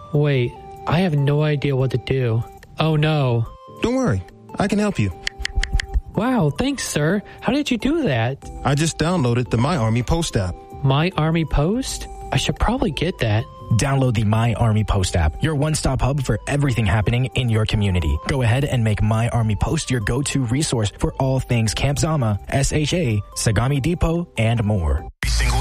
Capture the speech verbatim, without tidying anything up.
Wait, I have no idea what to do. Oh no. Don't worry, I can help you. Wow, thanks, sir. How did you do that? I just downloaded the My Army Post app. My Army Post? I should probably get that. Download the My Army Post app, your one-stop hub for everything happening in your community. Go ahead and make My Army Post your go-to resource for all things Camp Zama, S H A, Sagami Depot, and more. Every single